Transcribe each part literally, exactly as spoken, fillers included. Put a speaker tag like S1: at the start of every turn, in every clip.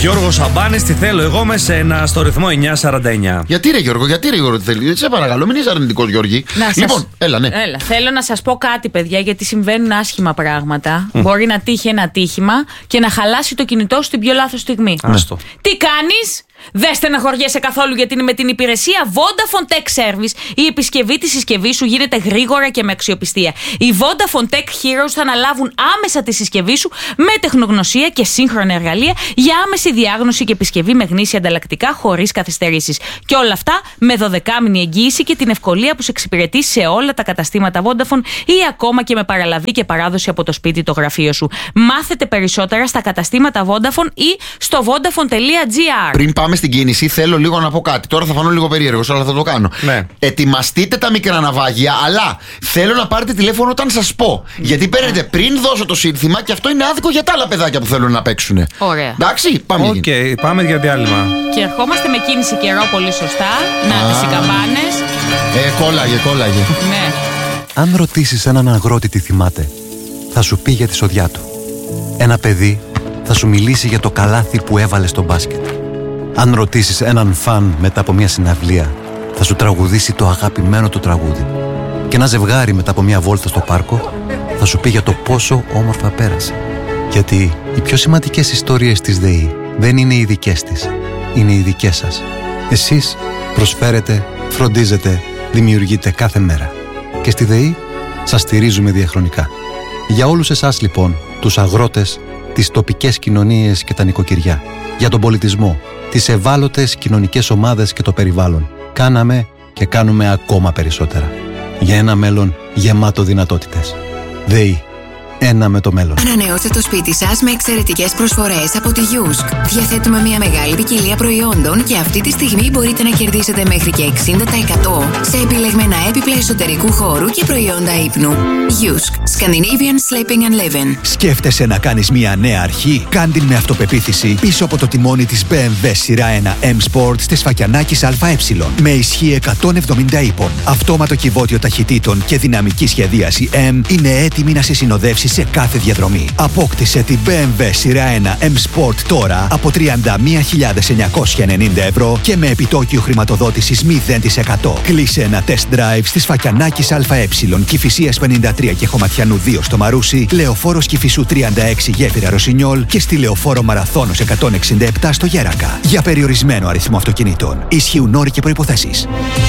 S1: Γιώργο Σαμπάνης, τι θέλω εγώ με σένα στο ρυθμό εννιά σαράντα εννιά.
S2: Γιατί ρε Γιώργο, γιατί ρε Γιώργο, τι θέλει. Σε παρακαλώ, μην είσαι αρνητικός Γιώργη.
S3: Να
S2: Λοιπόν,
S3: σας...
S2: έλα, ναι.
S3: Έλα, θέλω να σας πω κάτι, παιδιά, γιατί συμβαίνουν άσχημα πράγματα. Mm. Μπορεί να τύχει ένα ατύχημα και να χαλάσει το κινητό σου την πιο λάθος στιγμή.
S1: Άστο.
S3: Τι κάνεις? Δεν στεναχωριέσαι καθόλου, γιατί με την υπηρεσία Vodafone Tech Service η επισκευή της συσκευής σου γίνεται γρήγορα και με αξιοπιστία. Οι Vodafone Tech Heroes θα αναλάβουν άμεσα τη συσκευή σου με τεχνογνωσία και σύγχρονα εργαλεία για άμεση διάγνωση και επισκευή με γνήσια ανταλλακτικά χωρίς καθυστερήσεις. Και όλα αυτά με δωδεκάμηνη εγγύηση και την ευκολία που σε εξυπηρετεί σε όλα τα καταστήματα Vodafone ή ακόμα και με παραλαβή και παράδοση από το σπίτι το γραφείο σου. Μάθετε περισσότερα στα καταστήματα Vodafone ή στο vodafone τελεία gr.
S2: Πριν πάμε στην κίνηση, θέλω λίγο να πω κάτι. Τώρα θα φανώ λίγο περίεργος, αλλά θα το κάνω.
S1: Ναι.
S2: Ετοιμαστείτε τα μικρά ναυάγια, αλλά θέλω να πάρετε τηλέφωνο όταν σας πω. Γιατί παίρνετε πριν δώσω το σύνθημα και αυτό είναι άδικο για τα άλλα παιδάκια που θέλουν να παίξουν.
S3: Ωραία.
S2: Εντάξει, πάμε.
S1: Οκ, okay, πάμε για διάλειμμα.
S3: Και ερχόμαστε με κίνηση καιρό πολύ σωστά. Να τις οι καμπάνες.
S2: Ε, κόλλαγε, κόλλαγε.
S3: Ναι.
S4: Αν ρωτήσεις έναν αγρότη τι θυμάται, θα σου πει για τη σοδιά του. Ένα παιδί θα σου μιλήσει για το καλάθι που έβαλε στο μπάσκετ. Αν ρωτήσεις έναν φαν μετά από μια συναυλία, θα σου τραγουδήσει το αγαπημένο του τραγούδι. Και ένα ζευγάρι μετά από μια βόλτα στο πάρκο θα σου πει για το πόσο όμορφα πέρασε. Γιατί οι πιο σημαντικές ιστορίες της ΔΕΗ δεν είναι οι δικές της, είναι οι δικές σας. Εσείς προσφέρετε, φροντίζετε, δημιουργείτε κάθε μέρα. Και στη ΔΕΗ σας στηρίζουμε διαχρονικά. Για όλους εσάς λοιπόν, τους αγρότες, τις τοπικές κοινωνίες και τα νοικοκυριά, για τον πολιτισμό, τις ευάλωτες κοινωνικές ομάδες και το περιβάλλον, κάναμε και κάνουμε ακόμα περισσότερα. Για ένα μέλλον γεμάτο δυνατότητες. ΔΕΗ. Ένα με το μέλλον.
S5: Ανανεώστε το σπίτι σας με εξαιρετικές προσφορές από τη Yusk. Διαθέτουμε μια μεγάλη ποικιλία προϊόντων και αυτή τη στιγμή μπορείτε να κερδίσετε μέχρι και εξήντα τοις εκατό σε επιλεγμένα έπιπλα εσωτερικού χώρου και προϊόντα ύπνου. Yusk. Scandinavian Sleeping and Living.
S6: Σκέφτεσαι να κάνεις μια νέα αρχή? Κάν την με αυτοπεποίθηση πίσω από το τιμόνι της μπι εμ ντάμπλιου σειρά ένα M Sport στη Σφακιανάκης ΑΕ. Με ισχύ εκατόν εβδομήντα ύπων, αυτόματο κυβότιο ταχυτήτων και δυναμική σχεδίαση M είναι έτοιμη να σε συνοδεύσει σε κάθε διαδρομή. Απόκτησε την μπι εμ ντάμπλιου σειρά ένα M Sport τώρα από τριάντα μία χιλιάδες εννιακόσια ενενήντα ευρώ και με επιτόκιο χρηματοδότησης μηδέν τοις εκατό. Κλείσε ένα test drive στη Σφακιανάκης ΑΕ, Κηφισίας πενήντα τρία και Χωματιανού δύο στο Μαρούσι, Λεωφόρος Κηφισού τριάντα έξι Γέφυρα Ρωσινιόλ και στη Λεωφόρο Μαραθώνος εκατόν εξήντα επτά στο Γέρακα. Για περιορισμένο αριθμό αυτοκινήτων. Ισχύουν όροι και προϋποθέσεις.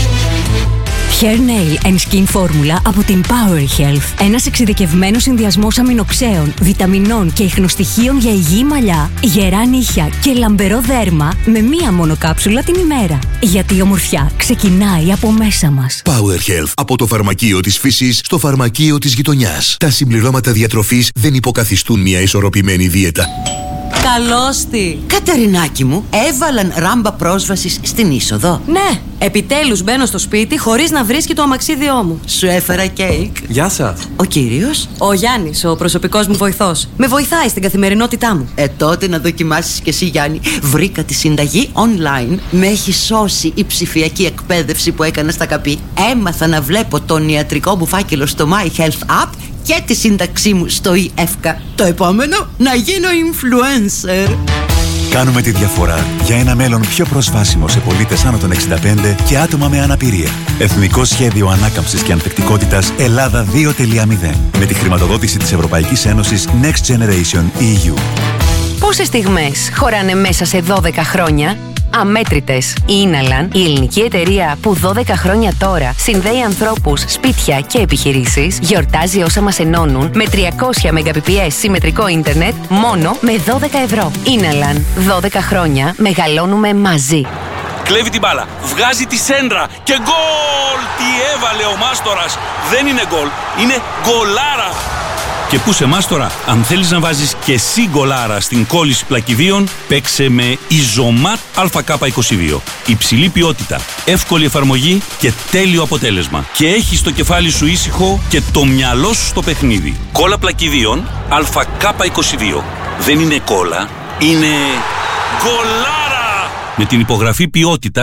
S7: Hair Nail and Skin Formula από την Power Health. Ένας εξειδικευμένος συνδυασμός αμινοξέων, βιταμινών και ιχνοστοιχείων για υγιή μαλλιά, γερά νύχια και λαμπερό δέρμα με μία μόνο κάψουλα την ημέρα. Γιατί η ομορφιά ξεκινάει από μέσα μας.
S8: Power Health. Από το φαρμακείο της φύσης στο φαρμακείο της γειτονιάς. Τα συμπληρώματα διατροφής δεν υποκαθιστούν μια ισορροπημένη δίαιτα.
S9: Καλώς τη! Κατερινάκη μου, έβαλαν ράμπα πρόσβασης στην είσοδο.
S10: Ναι, επιτέλους μπαίνω στο σπίτι χωρίς να βρίσκει το αμαξίδιό μου.
S9: Σου έφερα κέικ.
S11: Γεια σας.
S9: Ο κύριος?
S10: Ο Γιάννης, ο προσωπικός μου βοηθός. Με βοηθάει στην καθημερινότητά μου.
S9: Ε, τότε να δοκιμάσεις κι εσύ, Γιάννη. Βρήκα τη συνταγή online. Με έχει σώσει η ψηφιακή εκπαίδευση που έκανα στα καπί. Έμαθα να βλέπω τον ιατρικό μου φάκελο στο My Health App και τη σύνταξή μου στο ι-εύκα. Το επόμενο, να γίνω influencer.
S6: Κάνουμε τη διαφορά για ένα μέλλον πιο προσβάσιμο σε πολίτες άνω των εξήντα πέντε και άτομα με αναπηρία. Εθνικό Σχέδιο Ανάκαμψης και Ανθεκτικότητας Ελλάδα δύο τελεία μηδέν. Με τη χρηματοδότηση της Ευρωπαϊκής Ένωσης Next Generation ι γιου.
S7: Πόσες στιγμές χωράνε μέσα σε δώδεκα χρόνια? Αμέτρητες. Η Ίναλαν, η ελληνική εταιρεία που δώδεκα χρόνια τώρα συνδέει ανθρώπους, σπίτια και επιχειρήσεις, γιορτάζει όσα μας ενώνουν με τριακόσια μεγαμπιτ συμμετρικό ίντερνετ μόνο με δώδεκα ευρώ. Ίναλαν. δώδεκα χρόνια μεγαλώνουμε μαζί.
S12: Κλέβει την μπάλα, βγάζει τη σέντρα και γκολ! Τι έβαλε ο Μάστορας! Δεν είναι γκολ, είναι γκολάρα! Και πού σε Μάστορα, αν θέλεις να βάζεις και εσύ γκολάρα στην κόλληση πλακιδίων, παίξε με Ιζωμάτ Α Κ είκοσι δύο. Υψηλή ποιότητα, εύκολη εφαρμογή και τέλειο αποτέλεσμα. Και έχεις το κεφάλι σου ήσυχο και το μυαλό σου στο παιχνίδι. Κόλλα πλακιδίων Α Κ είκοσι δύο. Δεν είναι κόλλα, είναι γκολάρα! Με την υπογραφή ποιότητας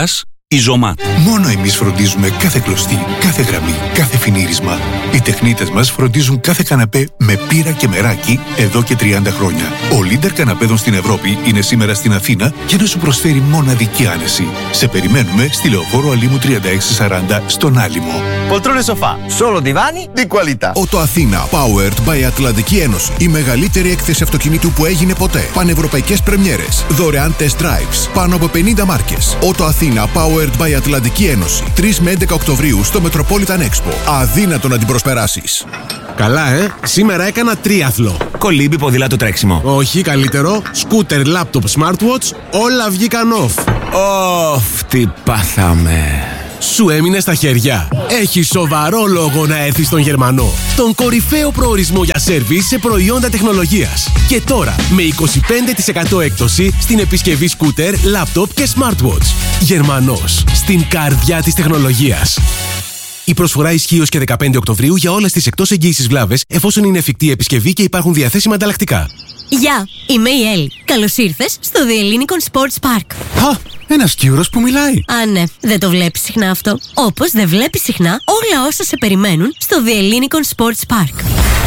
S12: Ιζωμάτ.
S8: Μόνο εμείς φροντίζουμε κάθε κλωστή, κάθε γραμμή, κάθε φινίρισμα. Οι τεχνίτες μας φροντίζουν κάθε καναπέ με πύρα και μεράκι εδώ και τριάντα χρόνια. Ο Λίντερ καναπέδων στην Ευρώπη είναι σήμερα στην Αθήνα για να σου προσφέρει μοναδική άνεση. Σε περιμένουμε στη Λεωφόρο Αλήμου τριάντα έξι σαράντα στον Άλυμο.
S11: Poltrone sofà, solo divani di qualità.
S8: Ότο Αθήνα, powered by Ατλαντική Ένωση. Η μεγαλύτερη έκθεση αυτοκινήτου που έγινε ποτέ. Πανευρωπαϊκές πρεμιέρες, δωρεάν test drives, πάνω από πενήντα μάρκες. Ότο Αθήνα, powered by Ατλαντική Ένωση. τρεις με έντεκα Οκτωβρίου στο Metropolitan Expo. Αδύνατο να την προσπεράσεις.
S13: Καλά, ε! Σήμερα έκανα τρίαθλο.
S11: Κολύμπι, ποδήλατο, τρέξιμο.
S13: Όχι, καλύτερο. Σκούτερ, λάπτοπ, smartwatch, όλα βγήκαν off.
S11: Ωφ, τι πάθαμε.
S13: Σου έμεινε στα χέρια. Έχει σοβαρό λόγο να έρθει στον Γερμανό. Τον κορυφαίο προορισμό για σέρβις σε προϊόντα τεχνολογίας. Και τώρα με είκοσι πέντε τοις εκατό έκπτωση στην επισκευή σκούτερ, λάπτοπ και smartwatch. Γερμανός. Στην καρδιά της τεχνολογίας. Η προσφορά ισχύει ως και δεκαπέντε Οκτωβρίου για όλες τις εκτός εγγύησης βλάβες, εφόσον είναι εφικτή η επισκευή και υπάρχουν διαθέσιμα ανταλλακτικά.
S14: Γεια, είμαι η Έλλη. Καλώς ήρθες στο The Ellinikon Sports Park.
S4: Α, ένας Κύρος που μιλάει.
S14: Α, ναι, δεν το βλέπεις συχνά αυτό. Όπως δεν βλέπεις συχνά όλα όσα σε περιμένουν στο The Ellinikon Sports Park.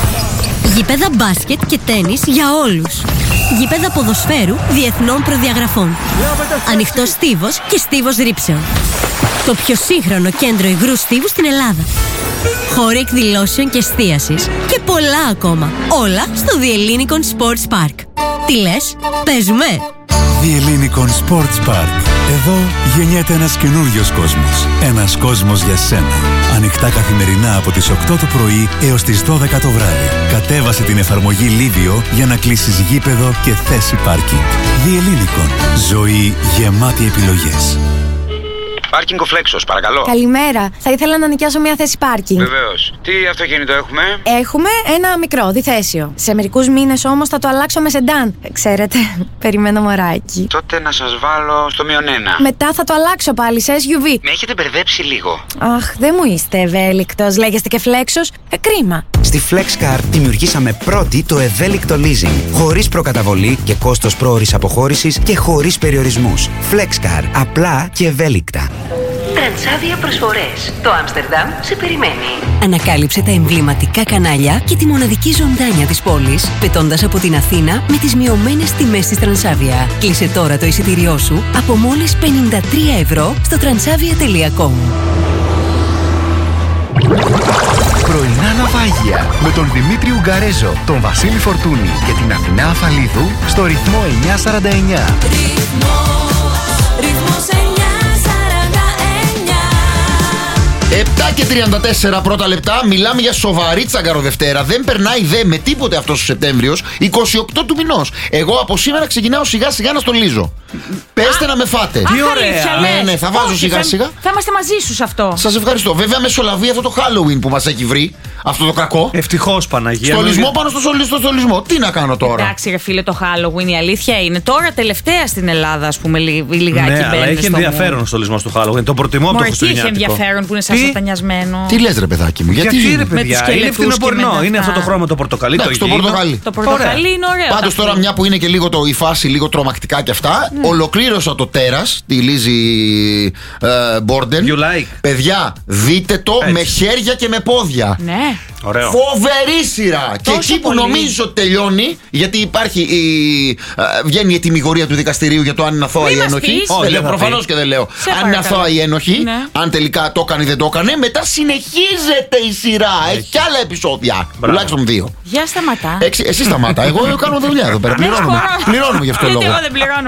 S14: Γήπεδα μπάσκετ και τένις για όλους. Γήπεδα ποδοσφαίρου διεθνών προδιαγραφών. Ανοιχτός στίβος και στίβος ρήψεων. Το πιο σύγχρονο κέντρο υγρού στίβου στην Ελλάδα. Χώροι εκδηλώσεων και εστίασης και πολλά ακόμα. Όλα στο The Ellinikon Sports Park. Τι λες, παίζουμε?
S4: The Ellinikon Sports Park. Εδώ γεννιέται ένας καινούριος κόσμος. Ένας κόσμος για σένα. Ανοιχτά καθημερινά από τις οκτώ το πρωί έως τις δώδεκα το βράδυ. Κατέβασε την εφαρμογή Livio για να κλείσεις γήπεδο και θέση πάρκινγκ. The Ellinikon. Ζωή γεμάτη επιλογές.
S15: Πάρκινγκ ο Φλέξος, παρακαλώ.
S16: Καλημέρα. Θα ήθελα να νοικιάσω μια θέση πάρκινγκ.
S15: Βεβαίως. Τι αυτοκίνητο έχουμε?
S16: Έχουμε ένα μικρό, διθέσιο. Σε μερικούς μήνες όμως θα το αλλάξω με σεντάν. Ξέρετε, περιμένω μωράκι.
S15: Τότε να σας βάλω στο μείον ένα.
S16: Μετά θα το αλλάξω πάλι σε ες γιου βι.
S15: Με έχετε μπερδέψει λίγο.
S16: Αχ, δεν μου είστε ευέλικτος. Λέγεστε και Φλέξος. Ε, κρίμα.
S17: Στη FlexCar δημιουργήσαμε πρώτη το ευέλικτο leasing. Χωρίς προκαταβολή και κόστος πρόωρης αποχώρησης και χωρίς περιορισμούς. FlexCar. Απλά και ευέλικτα.
S7: Τρανσάβια προσφορές. Το Άμστερνταμ σε περιμένει. Ανακάλυψε τα εμβληματικά κανάλια και τη μοναδική ζωντάνια της πόλης, πετώντας από την Αθήνα με τις μειωμένες τιμές της Τρανσάβια. Κλείσε τώρα το εισιτήριό σου από μόλις πενήντα τρία ευρώ στο τρανσάβια τελεία κομ.
S18: Πρωινά ναυάγια με τον Δημήτρη Ουγγαρέζο, τον Βασίλη Φορτούνη και την Αθηνά Αφαλίδου στο ρυθμό εννιακόσια σαράντα εννιά.
S2: επτά και τριάντα τέσσερα πρώτα λεπτά. Μιλάμε για σοβαρή τσαγκαροδευτέρα. Δεν περνάει δε με τίποτε αυτός ο Σεπτέμβριος. είκοσι οκτώ του μηνός. Εγώ από σήμερα ξεκινάω σιγά σιγά να στολίζω. Πέστε να με φάτε.
S3: Τι ωραία.
S2: Ναι, ναι, θα βάζω
S3: Όχι,
S2: σιγά
S3: θα,
S2: σιγά.
S3: Θα είμαστε μαζί σου σε αυτό.
S2: Σας ευχαριστώ. Βέβαια μεσολαβεί αυτό το Halloween που μας έχει βρει. Αυτό το κακό.
S1: Ευτυχώς, Παναγία.
S2: Στολισμό πάνω στο στολισμό, στο στολισμό. Τι να κάνω τώρα.
S3: Εντάξει, ρε φίλε, το Halloween η αλήθεια είναι. Τώρα τελευταία στην Ελλάδα, ας πούμε, λιγάκι
S1: ναι,
S3: μπαίνει.
S1: Αλλά έχει ενδιαφέρον ο στολισμός του Halloween. Το προτιμώ από το χριστουγεννιάτικο.
S3: Έχει ενδιαφέρον που είναι σαν σατανιασμένο.
S2: Τι λες, ρε παιδάκι μου, γιατί,
S1: γιατί ρε παιδιά, είναι φθινοπορεινό. Είναι αυτό το χρώμα το πορτοκαλί.
S2: Εντάξει, το, το πορτοκαλί.
S3: Το πορτοκαλί είναι ωραίο.
S2: Πάντως τώρα, μια που είναι και λίγο το, η φάση λίγο τρομακτικά και αυτά, ναι. Ολοκλήρωσα το Τέρας, τη Λίζη ε, Μπόρντεν.
S1: Like.
S2: Παιδιά, δείτε το έτσι. Με χέρια και με πόδια.
S3: Ναι.
S2: Ωραίο. Φοβερή σειρά. Και εκεί που νομίζω ότι τελειώνει, γιατί υπάρχει η, ε, βγαίνει η ετυμηγορία του δικαστηρίου για το αν είναι αθώα ή ένοχη. Προφανώς και δεν λέω.
S3: Σε
S2: αν είναι αθώα ή ένοχη,
S3: ναι.
S2: Αν τελικά το έκανε ή δεν το έκανε, μετά συνεχίζεται η σειρά. Έχει, Έχει κι άλλα επεισόδια. Τουλάχιστον δύο.
S3: Για σταματά.
S2: Έξι, εσύ σταματά. Εγώ κάνω δουλειά εδώ πέρα. Πληρώνουμε. Πληρώνουμε γι' αυτό το λόγο.
S3: Εγώ δεν πληρώνω.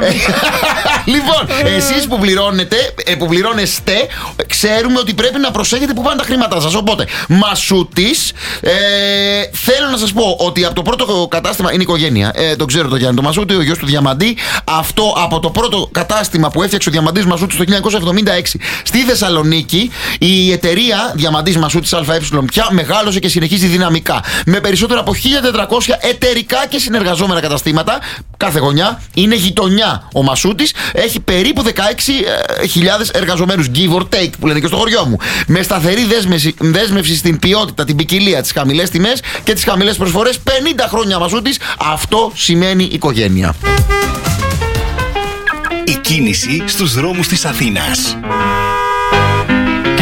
S2: Λοιπόν, εσείς που πληρώνετε, που πληρώνεστε, ξέρουμε ότι πρέπει να προσέχετε που πάνε τα χρήματά σας. Οπότε, Μασούτης. Ε, θέλω να σας πω ότι από το πρώτο κατάστημα είναι οικογένεια. Ε, το ξέρω το Γιάννη το Μασούτη, ο γιος του Διαμαντή. Αυτό από το πρώτο κατάστημα που έφτιαξε ο Διαμαντής Μασούτης το χίλια εννιακόσια εβδομήντα έξι στη Θεσσαλονίκη, η εταιρεία Διαμαντής Μασούτης ΑΕ πια μεγάλωσε και συνεχίζει δυναμικά. Με περισσότερα από χίλια τετρακόσια εταιρικά και συνεργαζόμενα καταστήματα. Κάθε γωνιά είναι γειτονιά ο Μασούτης. Έχει περίπου δεκαέξι χιλιάδες εργαζομένους, give or take, που λένε και στο χωριό μου. Με σταθερή δέσμευση, δέσμευση στην ποιότητα, την ποικιλία, τις χαμηλές τιμές και τις χαμηλές προσφορές. πενήντα χρόνια Μασούτης. Αυτό σημαίνει οικογένεια.
S8: Η κίνηση στους δρόμους της Αθήνας.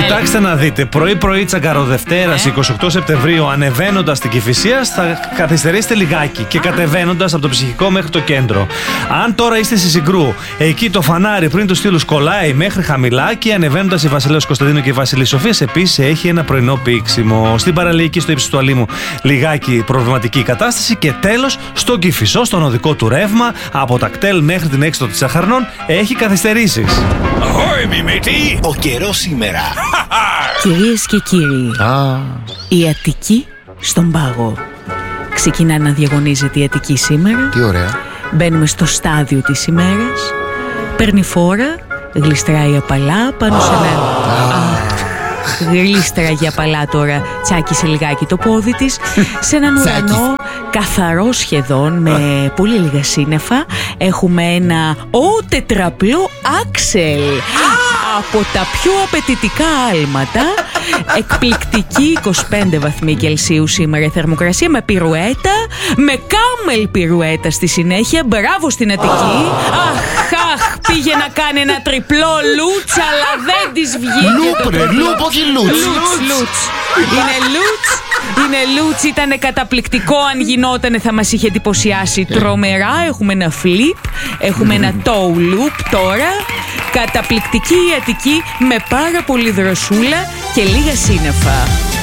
S1: Κοιτάξτε να δείτε, πρωί-πρωί Τσαγκαροδευτέρας, εικοστή ογδόη Σεπτεμβρίου, ανεβαίνοντας στην Κηφισίας, θα καθυστερήσετε λιγάκι και κατεβαίνοντας από το ψυχικό μέχρι το κέντρο. Αν τώρα είστε στη Συγκρού, εκεί το φανάρι πριν του στήλους κολλάει μέχρι χαμηλά και ανεβαίνοντας η Βασιλέως Κωνσταντίνου και η Βασιλής Σοφίας, επίσης έχει ένα πρωινό πήξιμο. Στην παραλιακή, στο ύψος του Αλήμου, λιγάκι προβληματική κατάσταση. Και τέλος, στον Κηφισό, στον οδικό του ρεύμα, από τα κτέλ μέχρι την έξοδο της Αχαρνών, έχει καθυστερήσεις.
S11: Ahoy, μιμητή! Ο καιρός σήμερα.
S3: Κυρίες και κύριοι,
S2: Α.
S3: η Αττική στον πάγο. Ξεκινά να διαγωνίζεται η Αττική σήμερα.
S2: Τι ωραία.
S3: Μπαίνουμε στο στάδιο της ημέρας. Παίρνει φόρα, γλιστράει απαλά πάνω σε ένα... Γλίστραγε απαλά τώρα, τσάκισε λιγάκι το πόδι της σε έναν ουρανό καθαρό σχεδόν, με πολύ λίγα σύννεφα. Έχουμε ένα ο τετραπλό άξελ από τα πιο απαιτητικά άλματα. Εκπληκτική είκοσι πέντε βαθμοί Κελσίου σήμερα η θερμοκρασία, με πυρουέτα, με κάμελ πυρουέτα στη συνέχεια. Μπράβο στην Αττική. Αχ, αχ, πήγε να κάνει ένα τριπλό λούτς, αλλά δεν της βγήκε.
S2: Λουπ, ρε, λουπ, όχι λούτς.
S3: Λούτς, λούτς. Είναι λούτς, είναι λούτς, ήταν καταπληκτικό. Αν γινότανε θα μας είχε εντυπωσιάσει τρομερά. Έχουμε ένα flip, έχουμε ένα toe loop τώρα. Καταπληκτική η Αττική, με πάρα πολύ δροσούλα και λίγα σύννεφα.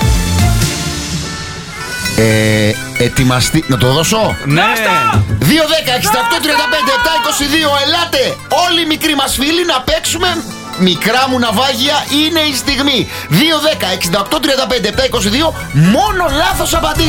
S2: Ε, ετοιμαστεί. Να το δώσω.
S1: Ναι.
S2: δύο δέκα εξήντα οκτώ τριάντα πέντε επτά είκοσι δύο. Ελάτε όλοι οι μικροί μας φίλοι να παίξουμε. Μικρά μου ναυάγια, είναι η στιγμή. δύο δέκα εξήντα οκτώ τριάντα πέντε επτά είκοσι δύο. Μόνο λάθος απαντήσεις.